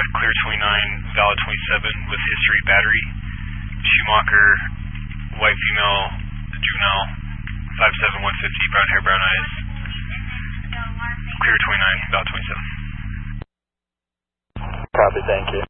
clear 29, valid 27 with history battery. Schumacher, white female, juvenile, 5'7", 150, brown hair, brown eyes. Clear 29, valid 27. Copy, thank you.